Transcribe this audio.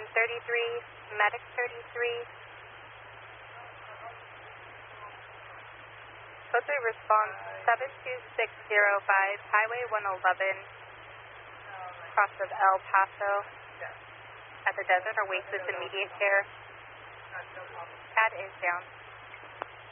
33, Medic 33. Code 3 response 72605, Highway 111, cross of El Paso at the Desert Oasis immediate care. Pad is down.